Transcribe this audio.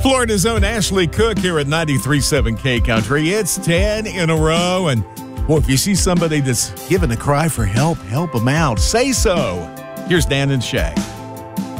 Florida's own Ashley Cook here at 93.7 K Country. It's 10 in a row. And, boy, if you see somebody that's giving a cry for help, help them out. Say so. Here's Dan and Shay.